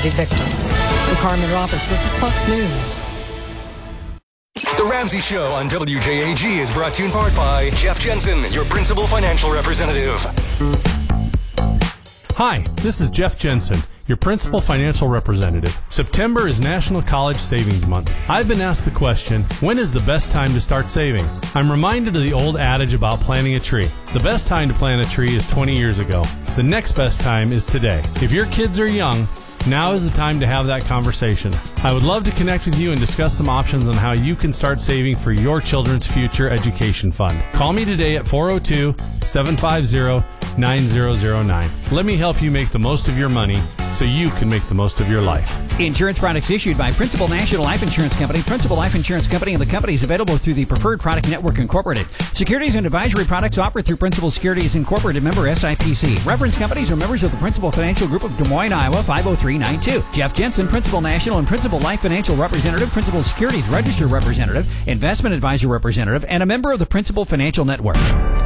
community victims. I'm Carmen Roberts. This is Fox News. The Ramsey Show on WJAG is brought to you in part by Jeff Jensen, your principal financial representative. Hi, this is Jeff Jensen, your principal financial representative. September is National College Savings Month. I've been asked the question, when is the best time to start saving? I'm reminded of the old adage about planting a tree. The best time to plant a tree is 20 years ago. The next best time is today. If your kids are young, now is the time to have that conversation. I would love to connect with you and discuss some options on how you can start saving for your children's future education fund. Call me today at 402-750-9009. Let me help you make the most of your money so you can make the most of your life. Insurance products issued by Principal National Life Insurance Company, Principal Life Insurance Company, and the company is available through the Preferred Product Network Incorporated. Securities and advisory products offered through Principal Securities Incorporated, member SIPC. Reference companies are members of the Principal Financial Group of Des Moines, Iowa, 50392. Jeff Jensen, Principal National and Principal Life Financial Representative, Principal Securities Registered Representative, Investment Advisor Representative, and a member of the Principal Financial Network.